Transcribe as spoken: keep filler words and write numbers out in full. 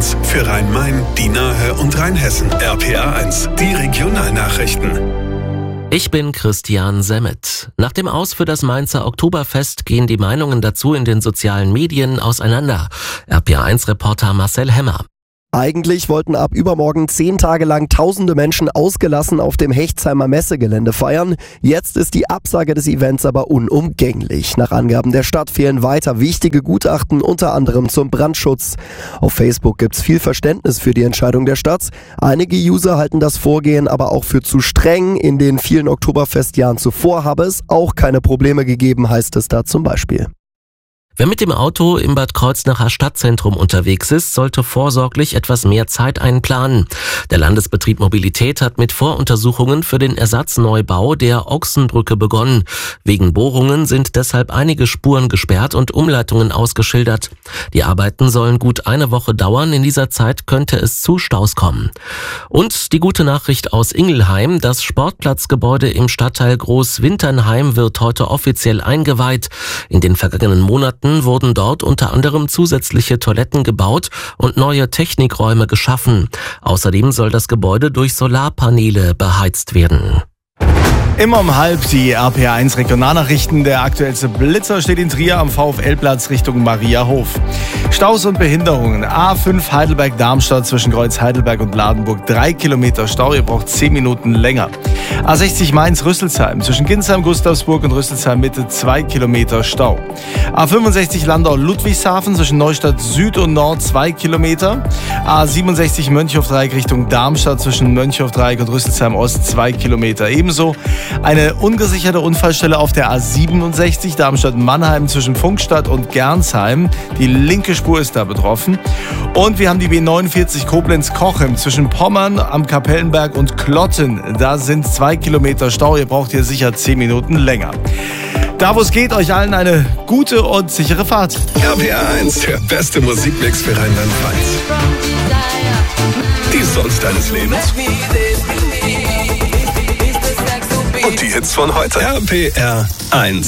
eins für Rhein-Main, die Nahe und Rheinhessen. R P R eins, die Regionalnachrichten. Ich bin Christian Semmet. Nach dem Aus für das Mainzer Oktoberfest gehen die Meinungen dazu in den sozialen Medien auseinander. R P R eins Reporter Marcel Hemmer. Eigentlich wollten ab übermorgen zehn Tage lang tausende Menschen ausgelassen auf dem Hechtsheimer Messegelände feiern. Jetzt ist die Absage des Events aber unumgänglich. Nach Angaben der Stadt fehlen weiter wichtige Gutachten, unter anderem zum Brandschutz. Auf Facebook gibt's viel Verständnis für die Entscheidung der Stadt. Einige User halten das Vorgehen aber auch für zu streng. In den vielen Oktoberfestjahren zuvor habe es auch keine Probleme gegeben, heißt es da zum Beispiel. Wer mit dem Auto im Bad Kreuznacher Stadtzentrum unterwegs ist, sollte vorsorglich etwas mehr Zeit einplanen. Der Landesbetrieb Mobilität hat mit Voruntersuchungen für den Ersatzneubau der Ochsenbrücke begonnen. Wegen Bohrungen sind deshalb einige Spuren gesperrt und Umleitungen ausgeschildert. Die Arbeiten sollen gut eine Woche dauern. In dieser Zeit könnte es zu Staus kommen. Und die gute Nachricht aus Ingelheim: Das Sportplatzgebäude im Stadtteil Großwinternheim wird heute offiziell eingeweiht. In den vergangenen Monaten wurden dort unter anderem zusätzliche Toiletten gebaut und neue Technikräume geschaffen. Außerdem soll das Gebäude durch Solarpaneele beheizt werden. Immer um halb die R P R eins Regionalnachrichten. Der aktuellste Blitzer steht in Trier am VfL-Platz Richtung Mariahof. Staus und Behinderungen. A fünf Heidelberg-Darmstadt zwischen Kreuz Heidelberg und Ladenburg. Drei Kilometer Stau, ihr braucht zehn Minuten länger. A sechzig Mainz-Rüsselsheim zwischen Ginsheim, Gustavsburg und Rüsselsheim Mitte. Zwei Kilometer Stau. A fünfundsechzig Landau-Ludwigshafen zwischen Neustadt Süd und Nord. Zwei Kilometer. A siebenundsechzig Mönchhofdreieck Richtung Darmstadt zwischen Mönchhofdreieck und Rüsselsheim Ost. Zwei Kilometer. Ebenso eine ungesicherte Unfallstelle auf der A siebenundsechzig Darmstadt-Mannheim zwischen Funkstadt und Gernsheim. Die linke Spur ist da betroffen. Und wir haben die B neunundvierzig Koblenz-Cochem zwischen Pommern am Kapellenberg und Klotten. Da sind zwei Kilometer Stau. Ihr braucht hier sicher zehn Minuten länger. Da wo es geht, euch allen eine gute und sichere Fahrt. R P R eins, der beste Musikmix für Rheinland-Pfalz. Die Songs deines Lebens. Und die Hits von heute. R P R eins.